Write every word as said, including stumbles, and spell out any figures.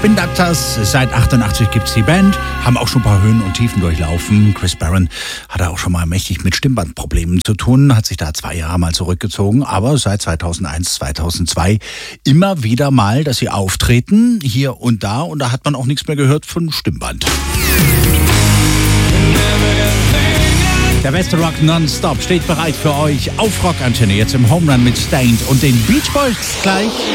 Spin Doctors, seit achtundachtzig gibt's die Band, haben auch schon ein paar Höhen und Tiefen durchlaufen. Chris Barron hatte auch schon mal mächtig mit Stimmbandproblemen zu tun, hat sich da zwei Jahre mal zurückgezogen, aber seit zweitausendeins, zweitausendzwei immer wieder mal, dass sie auftreten, hier und da, und da hat man auch nichts mehr gehört von Stimmband. Der beste Rock nonstop steht bereit für euch auf Rockantenne, jetzt im Home Run mit Stained und den Beach Boys gleich.